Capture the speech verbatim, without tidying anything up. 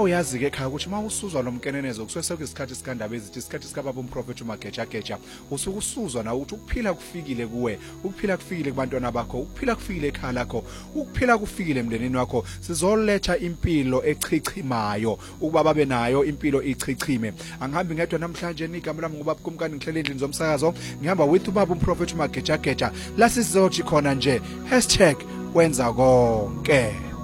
uyazi ke ekhaya ukuthi mawusuzwa nomkenenezo kusuke sekuyisikhathi sikandaba ezithi isikhathi sika baba umprofeti uMageja Geja usuke usuzwa na ukuthi ukuphila kufikile kuwe ukuphila kufikile kubantwana bakho ukuphila kufikile ekhaya lakho ukuphila kufikile emndenini wakho sizoletha impilo echichimayo ukuba babe nayo impilo ichichime angihambi ngedwa namhlanje igama lami ngubaba kumkani ngihlele endlini zomsakazo ngihamba with ubaba umprofeti uMageja Geja la sizothi khona nje hashtag wenza konke.